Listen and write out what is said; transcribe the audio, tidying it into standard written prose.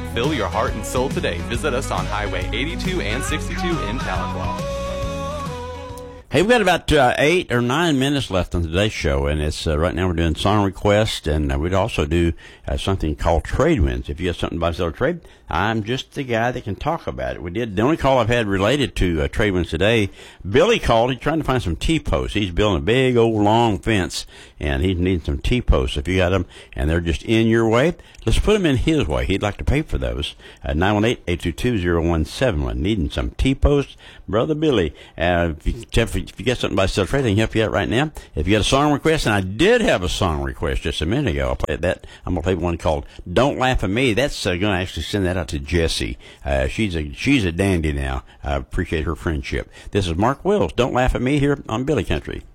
Fill your heart and soul today. Visit us on Highway 82 and 62 in Tahlequah. Hey, we've got about 8 or 9 minutes left on today's show, and it's right now we're doing song requests, and we'd also do something called Trade Winds. If you have something to buy, sell, or trade, I'm just the guy that can talk about it. The only call I've had related to Trade Winds today, Billy called. He's trying to find some T-posts. He's building a big old long fence, and he needs some T-posts. If you got them and they're just in your way, let's put them in his way. He'd like to pay for those. 918-822-0171. Needing some T-posts, Brother Billy. If you got something by sell trade, I can help you out right now. If you got a song request, and I did have a song request just a minute ago, I'll play that. I'm going to play one called Don't Laugh at Me. That's going to actually send that out to Jessie. She's a dandy now. I appreciate her friendship. This is Mark Wills. Don't Laugh at Me here on Billy Country.